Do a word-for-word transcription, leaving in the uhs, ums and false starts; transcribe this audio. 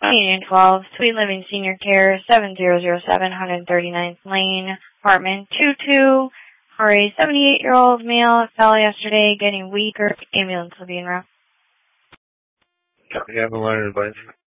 eight twelve, Sweet Living Senior Care, seven zero zero seven, one thirty-ninth Lane, apartment two two, for a seventy-eight-year-old male fell yesterday, getting weaker. Ambulance will be en route. Copy, have a line advice.